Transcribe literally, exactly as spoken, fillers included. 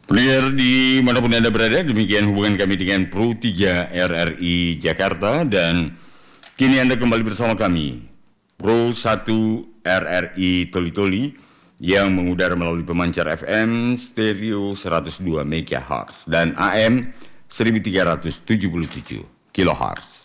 Pendengar dimanapun Anda berada, demikian hubungan kami dengan Pro tiga R R I Jakarta, dan kini Anda kembali bersama kami, Pro satu R R I Toli Toli, yang mengudara melalui pemancar F M stereo seratus dua megahertz dan A M seribu tiga ratus tujuh puluh tujuh kilohertz.